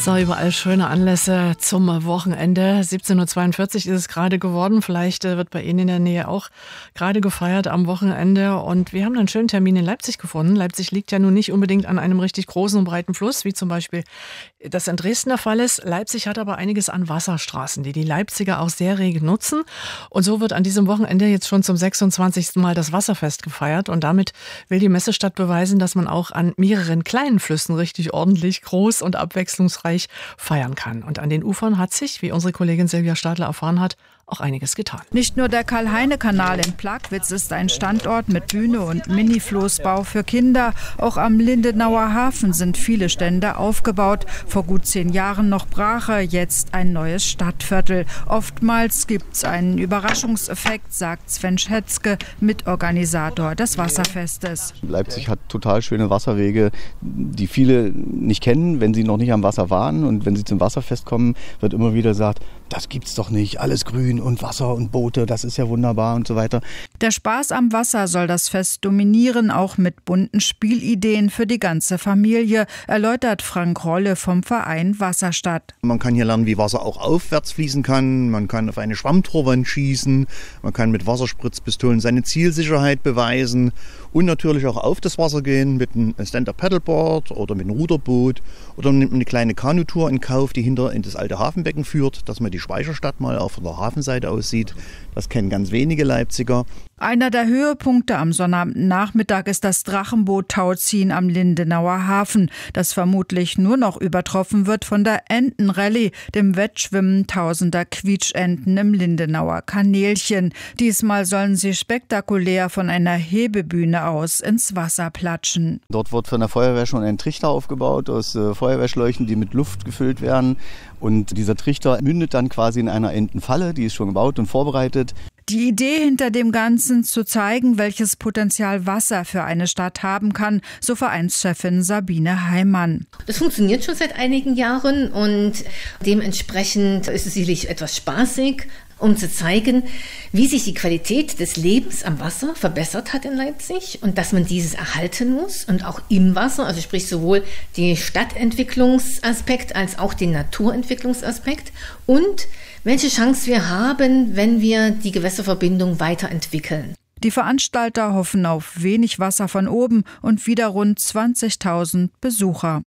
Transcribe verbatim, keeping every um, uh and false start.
So, überall schöne Anlässe zum Wochenende. siebzehn Uhr zweiundvierzig ist es gerade geworden. Vielleicht wird bei Ihnen in der Nähe auch gerade gefeiert am Wochenende. Und wir haben einen schönen Termin in Leipzig gefunden. Leipzig liegt ja nun nicht unbedingt an einem richtig großen und breiten Fluss, wie zum Beispiel das in Dresden der Fall ist. Leipzig hat aber einiges an Wasserstraßen, die die Leipziger auch sehr rege nutzen. Und so wird an diesem Wochenende jetzt schon zum sechsundzwanzigsten Mal das Wasserfest gefeiert. Und damit will die Messestadt beweisen, dass man auch an mehreren kleinen Flüssen richtig ordentlich, groß und abwechslungsreich feiern kann. Und an den Ufern hat sich, wie unsere Kollegin Silvia Stadler erfahren hat, auch einiges getan. Nicht nur der Karl-Heine-Kanal in Plagwitz ist ein Standort mit Bühne und Mini-Floßbau für Kinder. Auch am Lindenauer Hafen sind viele Stände aufgebaut. Vor gut zehn Jahren noch Brache, jetzt ein neues Stadtviertel. Oftmals gibt's einen Überraschungseffekt, sagt Sven Schätzke, Mitorganisator des Wasserfestes. Leipzig hat total schöne Wasserwege, die viele nicht kennen, wenn sie noch nicht am Wasser waren. Und wenn sie zum Wasserfest kommen, wird immer wieder gesagt, das gibt's doch nicht, alles grün und Wasser und Boote, das ist ja wunderbar und so weiter. Der Spaß am Wasser soll das Fest dominieren, auch mit bunten Spielideen für die ganze Familie, erläutert Frank Rolle vom Verein Wasserstadt. Man kann hier lernen, wie Wasser auch aufwärts fließen kann, man kann auf eine Schwammtorwand schießen, man kann mit Wasserspritzpistolen seine Zielsicherheit beweisen und natürlich auch auf das Wasser gehen mit einem Stand-Up-Paddleboard oder mit einem Ruderboot oder man nimmt eine kleine Kanutour in Kauf, die hinter in das alte Hafenbecken führt, dass man die Speicherstadt mal auch von der Hafenseite aussieht. Das kennen ganz wenige Leipziger. Einer der Höhepunkte am Sonnabendnachmittag ist das Drachenboot-Tauziehen am Lindenauer Hafen, das vermutlich nur noch übertroffen wird von der Entenrallye, dem Wettschwimmen tausender Quietschenten im Lindenauer Kanälchen. Diesmal sollen sie spektakulär von einer Hebebühne aus ins Wasser platschen. Dort wird von der Feuerwehr schon ein Trichter aufgebaut aus äh, Feuerwehrschläuchen, die mit Luft gefüllt werden. Und dieser Trichter mündet dann quasi in einer Entenfalle, die ist schon gebaut und vorbereitet. Die Idee hinter dem Ganzen, zu zeigen, welches Potenzial Wasser für eine Stadt haben kann, so Vereinschefin Sabine Heimann. Das funktioniert schon seit einigen Jahren und dementsprechend ist es sicherlich etwas spaßig, um zu zeigen, wie sich die Qualität des Lebens am Wasser verbessert hat in Leipzig und dass man dieses erhalten muss und auch im Wasser, also sprich sowohl den Stadtentwicklungsaspekt als auch den Naturentwicklungsaspekt und welche Chance wir haben, wenn wir die Gewässerverbindung weiterentwickeln. Die Veranstalter hoffen auf wenig Wasser von oben und wieder rund zwanzigtausend Besucher.